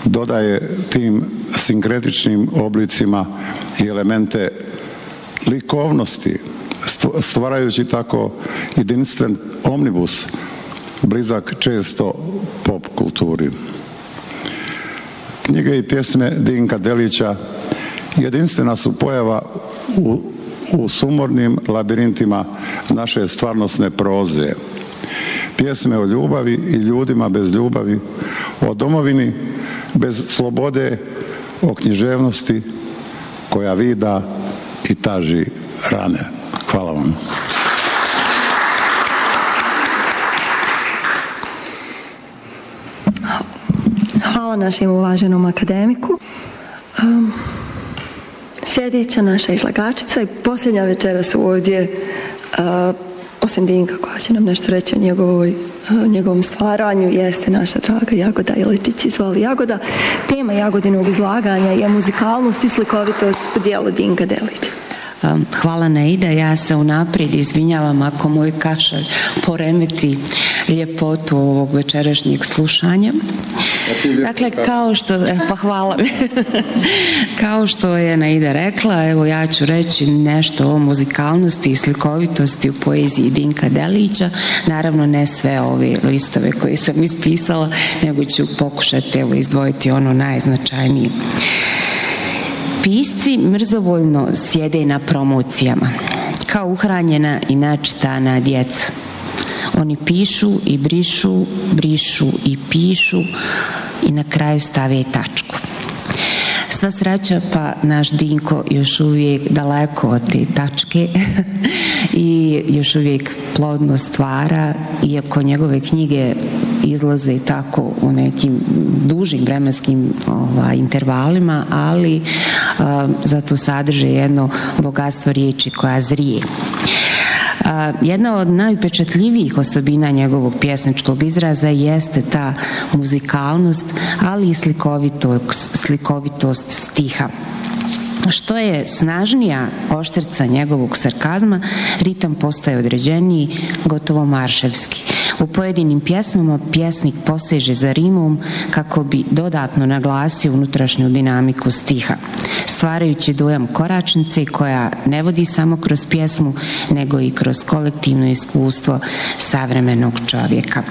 dodaje tim sinkretičnim oblicima i elemente likovnosti, stvarajući tako jedinstven omnibus, blizak često pop kulturi. Knjige i pjesme Dinka Delića jedinstvena su pojava u sumornim labirintima naše stvarnosne proze. Pjesme o ljubavi i ljudima bez ljubavi, o domovini bez slobode, o književnosti koja vida i taži rane. Hvala vam. Hvala našem uvaženom akademiku. Sljedeća naša izlagačica i posljednja večeras ovdje, osim Dinka koja će nam nešto reći o njegovom stvaranju, jeste naša draga Jagoda Iličić. Izvoli Jagoda. Tema Jagodinog izlaganja je muzikalnost i slikovitost u dijelu Dinka Delića. Hvala Naida, ja se unaprijed izvinjavam ako moj kašalj poremeti ljepotu ovog večerašnjeg slušanja. Dakle, hvala mi. Kao što je Naida rekla, evo ja ću reći nešto o muzikalnosti i slikovitosti u poeziji Dinka Delića. Naravno ne sve ove listove koje sam ispisala, nego ću pokušati izdvojiti ono najznačajnije. Pisci mrzovoljno sjede na promocijama, kao uhranjena i načitana djeca. Oni pišu i brišu, brišu i pišu i na kraju stave tačku. Sva sreća pa naš Dinko još uvijek daleko od te tačke i još uvijek plodno stvara, iako njegove knjige izlaze tako u nekim dužim vremenskim intervalima, ali zato sadrže jedno bogatstvo riječi koja zrije. Jedna od najupečatljivijih osobina njegovog pjesničkog izraza jeste ta muzikalnost, ali i slikovitost stiha. Što je snažnija oštrica njegovog sarkazma, ritam postaje određeniji, gotovo marševski. U pojedinim pjesmama pjesnik poseže za rimom kako bi dodatno naglasio unutrašnju dinamiku stiha, stvarajući dojam koračnice koja ne vodi samo kroz pjesmu, nego i kroz kolektivno iskustvo savremenog čovjeka.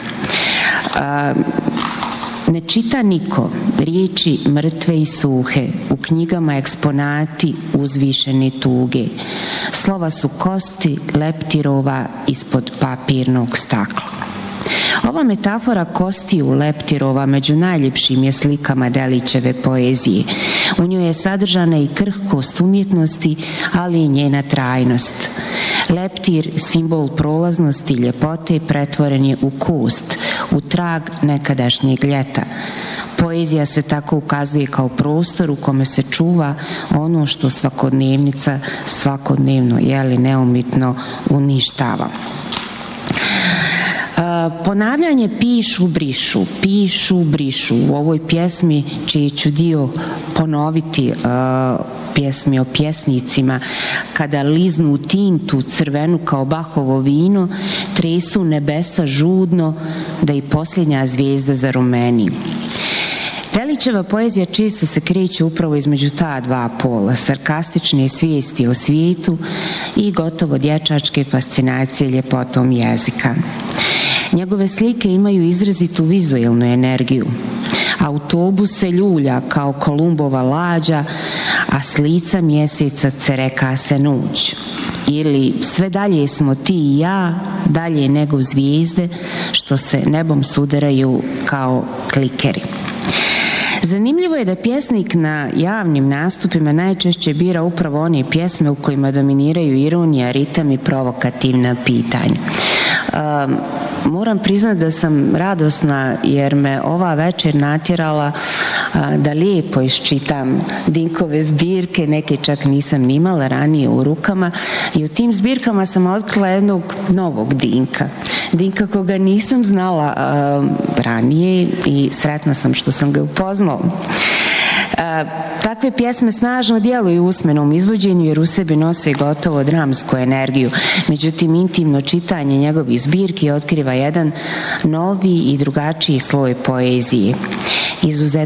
Ne čita niko riječi mrtve i suhe, u knjigama eksponati uzvišene tuge. Slova su kosti leptirova ispod papirnog stakla. Ova metafora kostiju leptirova među najljepšim je slikama Delićeve poezije. U njoj je sadržana i krhkost umjetnosti, ali i njena trajnost. Leptir, simbol prolaznosti i ljepote, pretvoren je u kost, u trag nekadašnjeg ljeta. Poezija se tako ukazuje kao prostor u kome se čuva ono što svakodnevnica svakodnevno, neumitno uništava. Ponavljanje pišu, brišu, pišu, brišu. U ovoj pjesmi, čiji ću dio ponoviti, pjesmi o pjesnicima, kada liznu tintu crvenu kao Bahovo vino, tresu nebesa žudno da i posljednja zvijezda zarumeni. Delićeva poezija često se kreće upravo između ta dva pola, sarkastične svijesti o svijetu i gotovo dječačke fascinacije ljepotom jezika. Njegove slike imaju izrazitu vizualnu energiju. Autobus se ljulja kao Kolumbova lađa, a s lica mjeseca cereka se noć. Ili sve dalje smo ti i ja, dalje nego zvijezde, što se nebom sudaraju kao klikeri. Zanimljivo je da pjesnik na javnim nastupima najčešće bira upravo one pjesme u kojima dominiraju ironija, ritam i provokativna pitanja. Moram priznati da sam radosna jer me ova večer natjerala da lijepo iščitam Dinkove zbirke, neke čak nisam ni imala ranije u rukama, i u tim zbirkama sam otkrila jednog novog Dinka. Dinka koga nisam znala ranije i sretna sam što sam ga upoznala. Takve pjesme snažno djeluju u usmenom izvođenju jer u sebi nose gotovo dramsku energiju. Međutim, intimno čitanje njegovih zbirki otkriva jedan novi i drugačiji sloj poezije. Izuzetno